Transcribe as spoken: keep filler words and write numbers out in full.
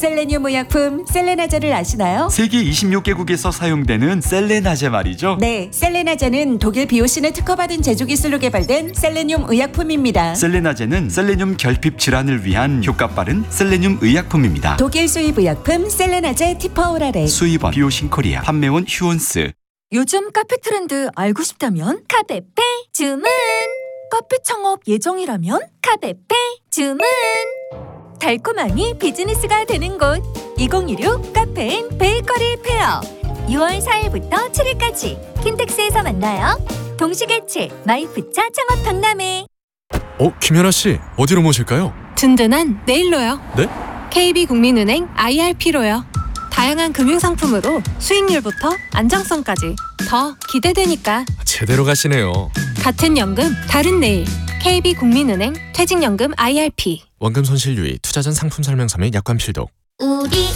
셀레늄 의약품 셀레나제를 아시나요? 세계 이십육 개국에서 사용되는 셀레나제 말이죠. 네, 셀레나제는 독일 비오신을 특허받은 제조 기술로 개발된 셀레늄 의약품입니다. 셀레나제는 셀레늄 결핍 질환을 위한 효과 빠른 셀레늄 의약품입니다. 독일 수입 의약품 셀레나제 티퍼오랄에 수입원 비오신코리아, 판매원 휴온스. 요즘 카페 트렌드 알고 싶다면 카페페 주문. 카페 창업 예정이라면 카페페 주문. 달콤함이 비즈니스가 되는 곳 이천이십육 카페인 베이커리 페어. 유월 사일부터 칠일까지 킨텍스에서 만나요. 동시개최 마이프차 창업 박람회. 어, 김연아 씨 어디로 모실까요? 든든한 네일로요. 네? 케이비국민은행 아이알피로요. 다양한 금융상품으로 수익률부터 안정성까지 더 기대되니까. 제대로 가시네요. 같은 연금 다른 네일. 케이비국민은행 퇴직연금 아이알피. 원금 손실 유의, 투자 전 상품 설명서 및 약관 필독. 우리